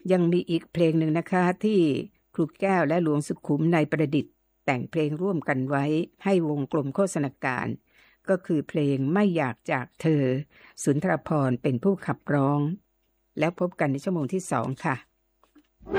ยังมีอีกเพลงหนึ่งนะคะที่ครูแก้วและหลวงสุขุมนายประดิษฐ์แต่งเพลงร่วมกันไว้ให้วงกลมโฆษณาการก็คือเพลงไม่อยากจากเธอสุนทรภรณ์เป็นผู้ขับร้องแล้วพบกันในชั่วโมงที่2ค่ะ